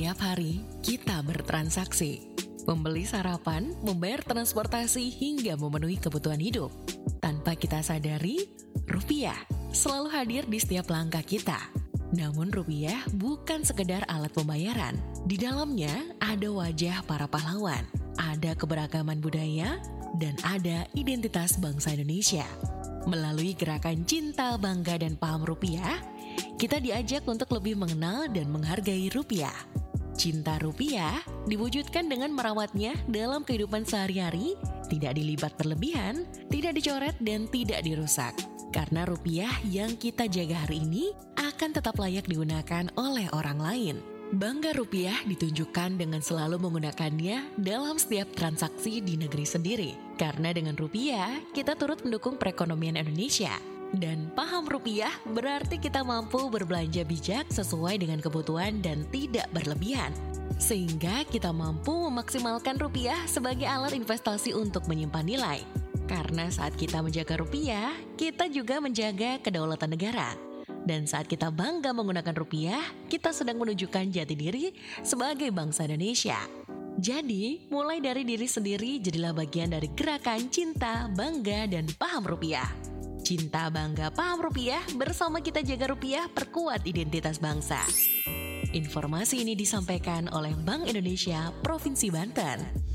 Setiap hari kita bertransaksi, membeli sarapan, membayar transportasi hingga memenuhi kebutuhan hidup. Tanpa kita sadari, rupiah selalu hadir di setiap langkah kita. Namun rupiah bukan sekedar alat pembayaran. Di dalamnya ada wajah para pahlawan, ada keberagaman budaya, dan ada identitas bangsa Indonesia. Melalui gerakan cinta, bangga, dan paham rupiah, kita diajak untuk lebih mengenal dan menghargai rupiah. Cinta rupiah diwujudkan dengan merawatnya dalam kehidupan sehari-hari, tidak dilibat berlebihan, tidak dicoret, dan tidak dirusak. Karena rupiah yang kita jaga hari ini akan tetap layak digunakan oleh orang lain. Bangga rupiah ditunjukkan dengan selalu menggunakannya dalam setiap transaksi di negeri sendiri. Karena dengan rupiah, kita turut mendukung perekonomian Indonesia. Dan paham rupiah berarti kita mampu berbelanja bijak sesuai dengan kebutuhan dan tidak berlebihan. Sehingga kita mampu memaksimalkan rupiah sebagai alat investasi untuk menyimpan nilai. Karena saat kita menjaga rupiah, kita juga menjaga kedaulatan negara. Dan saat kita bangga menggunakan rupiah, kita sedang menunjukkan jati diri sebagai bangsa Indonesia. Jadi, mulai dari diri sendiri jadilah bagian dari gerakan cinta, bangga, dan paham rupiah. Cinta, bangga, paham rupiah, bersama kita jaga rupiah, perkuat identitas bangsa. Informasi ini disampaikan oleh Bank Indonesia Provinsi Banten.